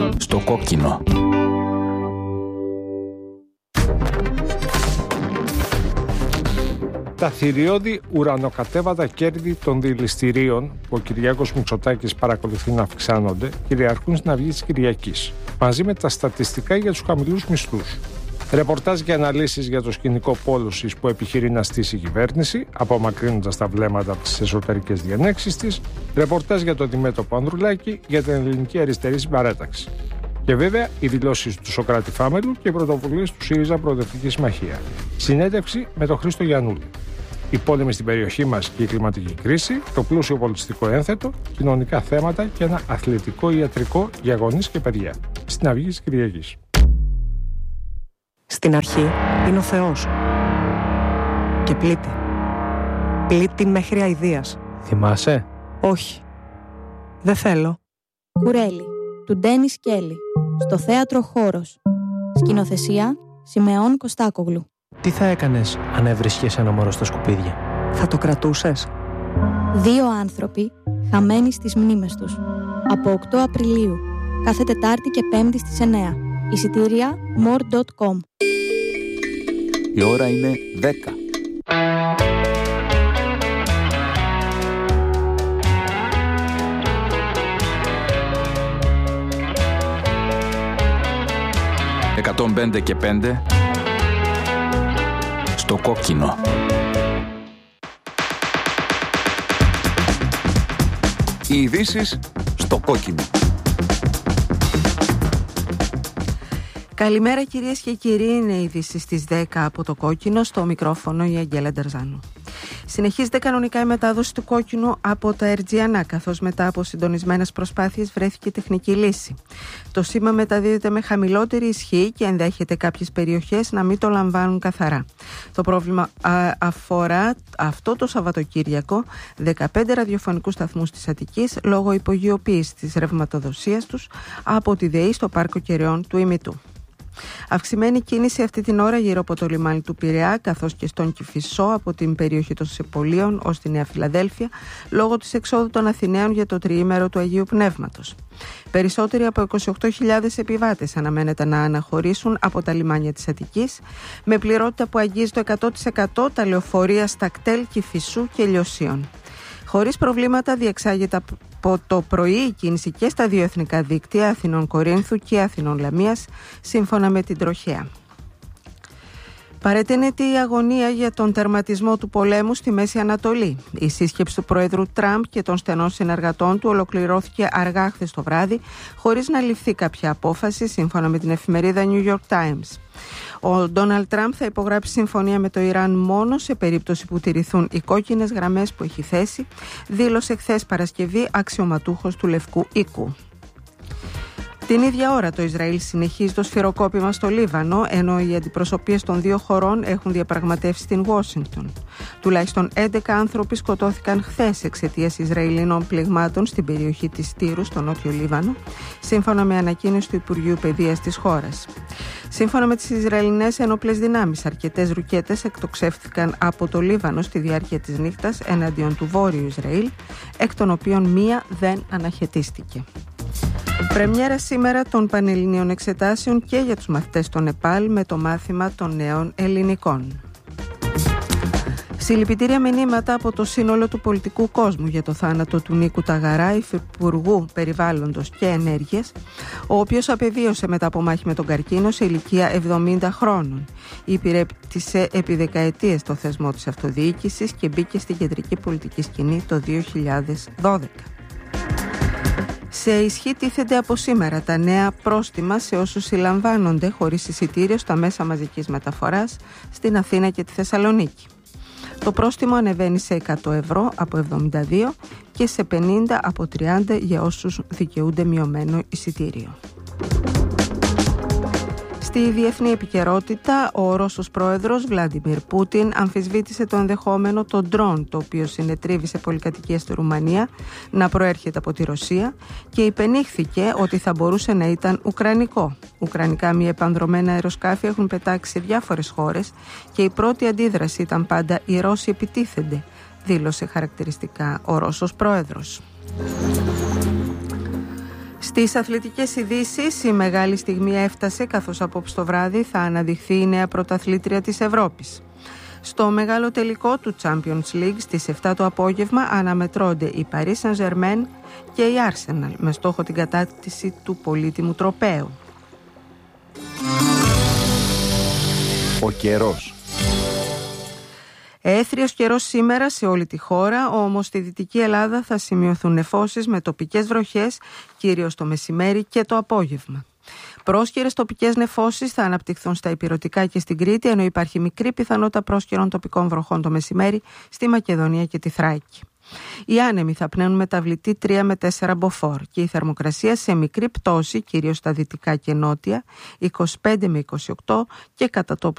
Στο κόκκινο. Τα θηριώδη ουρανοκατέβατα κέρδη των δηληστηρίων που ο Κυριάκος Μητσοτάκης παρακολουθεί να αυξάνονται κυριαρχούν στην αυγή της Κυριακής, μαζί με τα στατιστικά για τους χαμηλούς μισθούς. Ρεπορτάζ και αναλύσεις για το σκηνικό πόλωσης που επιχειρεί να στήσει η κυβέρνηση, απομακρύνοντας τα βλέμματα από τις εσωτερικές διενέξεις της. Ρεπορτάζ για το αντιμέτωπο Ανδρουλάκη για την ελληνική αριστερή συμπαράταξη. Και βέβαια οι δηλώσεις του Σωκράτη Φάμελου και οι πρωτοβουλίες του ΣΥΡΙΖΑ Προοδευτική Συμμαχία. Συνέντευξη με τον Χρήστο Γιαννούλη. Οι πόλεμοι στην περιοχή μας και η κλιματική κρίση, το πλούσιο πολιτιστικό ένθετο, κοινωνικά θέματα και ένα αθλητικό ιατρικό για γονείς και παιδιά. Στην αυγή της Κυριακής. Στην αρχή είναι ο Θεός. Και πλήττει. Πλήττει μέχρι αηδίας. Θυμάσαι? Όχι. Δεν θέλω. Κουρέλι, του Ντένις Κέλλη. Στο θέατρο Χώρος. Σκηνοθεσία Σιμεών Κωστάκογλου. Τι θα έκανες αν έβρισκες ένα μωρό στα σκουπίδια? Θα το κρατούσες? 2 άνθρωποι χαμένοι στις μνήμες τους. Από 8 Απριλίου. Κάθε Τετάρτη και Πέμπτη στις 9. Εισιτήρια more.com. Η ώρα είναι 10. «105 και 5» στο κόκκινο. Οι ειδήσεις στο κόκκινο. Καλημέρα κυρίες και κύριοι, είναι η είδηση στις 10 από το κόκκινο, στο μικρόφωνο η Αγγέλα Ντερζάνου. Συνεχίζεται κανονικά η μετάδοση του κόκκινου από τα Ερτζιανά, καθώς μετά από συντονισμένες προσπάθειες βρέθηκε τεχνική λύση. Το σήμα μεταδίδεται με χαμηλότερη ισχύ και ενδέχεται κάποιες περιοχές να μην το λαμβάνουν καθαρά. Το πρόβλημα αφορά αυτό το Σαββατοκύριακο 15 ραδιοφωνικούς σταθμούς της Αττικής λόγω υπογειοποίησης της ρευματοδοσίας τους από τη ΔΕΗ στο Πάρκο Κεραιών του Ημιτού. Αυξημένη κίνηση αυτή την ώρα γύρω από το λιμάνι του Πειραιά, καθώς και στον Κηφισό από την περιοχή των Σεπολίων ως τη Νέα Φιλαδέλφια, λόγω της εξόδου των Αθηναίων για το τριήμερο του Αγίου Πνεύματος. Περισσότεροι από 28.000 επιβάτες αναμένεται να αναχωρήσουν από τα λιμάνια της Αττικής, με πληρότητα που αγγίζει το 100% τα λεωφορεία Στακτέλ, Κηφισού και Λιωσίων. Χωρίς προβλήματα διεξάγεται από το πρωί η κίνηση και στα 2 εθνικά δίκτυα Αθηνών Κορίνθου και Αθηνών Λαμίας, σύμφωνα με την τροχέα. Παρετείνεται η αγωνία για τον τερματισμό του πολέμου στη Μέση Ανατολή. Η σύσκεψη του Προέδρου Τραμπ και των στενών συνεργατών του ολοκληρώθηκε αργά χθες το βράδυ, χωρίς να ληφθεί κάποια απόφαση, σύμφωνα με την εφημερίδα New York Times. Ο Ντόναλντ Τραμπ θα υπογράψει συμφωνία με το Ιράν μόνο σε περίπτωση που τηρηθούν οι κόκκινες γραμμές που έχει θέσει, δήλωσε χθες Παρασκευή αξιωματούχος του Λευκού Οίκου. Την ίδια ώρα το Ισραήλ συνεχίζει το σφυροκόπημα στο Λίβανο, ενώ οι αντιπροσωπείες των 2 χωρών έχουν διαπραγματεύσει στην Ουάσιγκτον. Τουλάχιστον 11 άνθρωποι σκοτώθηκαν χθες εξαιτίας Ισραηλινών πληγμάτων στην περιοχή της Τύρου, στο νότιο Λίβανο, σύμφωνα με ανακοίνωση του Υπουργείου Παιδείας της χώρας. Σύμφωνα με τις Ισραηλινές ενόπλες δυνάμεις, αρκετές ρουκέτες εκτοξεύτηκαν από το Λίβανο στη διάρκεια της νύχτας εναντίον του Βόρειου Ισραήλ, εκ των οποίων μία δεν αναχαιτίστηκε. Πρεμιέρα σήμερα των Πανελληνίων Εξετάσεων και για τους μαθητές των ΕΠΑΛ με το μάθημα των νέων ελληνικών. Συλληπιτήρια μηνύματα από το σύνολο του πολιτικού κόσμου για το θάνατο του Νίκου Ταγαρά, υφυπουργού Περιβάλλοντος και Ενέργειας, ο οποίος απεβίωσε μετά από μάχη με τον καρκίνο σε ηλικία 70 χρόνων. Υπηρέτησε επί δεκαετίες το θεσμό της αυτοδιοίκησης και μπήκε στην κεντρική πολιτική σκηνή το 2012. Σε ισχύ τίθενται από σήμερα τα νέα πρόστιμα σε όσους συλλαμβάνονται χωρίς εισιτήριο στα μέσα μαζικής μεταφοράς στην Αθήνα και τη Θεσσαλονίκη. Το πρόστιμο ανεβαίνει σε 100 ευρώ από 72 και σε 50 από 30 για όσους δικαιούνται μειωμένο εισιτήριο. Στη διεθνή επικαιρότητα, ο Ρώσος πρόεδρος Βλάντιμιρ Πούτιν αμφισβήτησε το ενδεχόμενο το ντρόν, το οποίο συνετρίβει σε πολυκατοικίες στη Ρουμανία, να προέρχεται από τη Ρωσία και υπενήχθηκε ότι θα μπορούσε να ήταν ουκρανικό. Ουκρανικά μη επανδρομένα αεροσκάφη έχουν πετάξει σε διάφορες χώρες και η πρώτη αντίδραση ήταν πάντα «οι Ρώσοι επιτίθενται», δήλωσε χαρακτηριστικά ο Ρώσος πρόεδρος. Στις αθλητικές ειδήσεις, η μεγάλη στιγμή έφτασε, καθώς απόψε το βράδυ θα αναδειχθεί η νέα πρωταθλήτρια της Ευρώπης. Στο μεγάλο τελικό του Champions League στις 7 το απόγευμα αναμετρώνται η Paris Saint-Germain και η Arsenal, με στόχο την κατάκτηση του πολύτιμου τροπαίου. Ο καιρός. Έθριος καιρός σήμερα σε όλη τη χώρα, όμως στη Δυτική Ελλάδα θα σημειωθούν νεφώσεις με τοπικές βροχές, κυρίως το μεσημέρι και το απόγευμα. Πρόσκαιρες τοπικές νεφώσεις θα αναπτυχθούν στα Ηπειρωτικά και στην Κρήτη, ενώ υπάρχει μικρή πιθανότητα πρόσκαιρων τοπικών βροχών το μεσημέρι στη Μακεδονία και τη Θράκη. Οι άνεμοι θα πνέουν μεταβλητή 3 με 4 μποφόρ και η θερμοκρασία σε μικρή πτώση, κυρίως στα δυτικά και νότια, 25 με 28 και κατά τόπους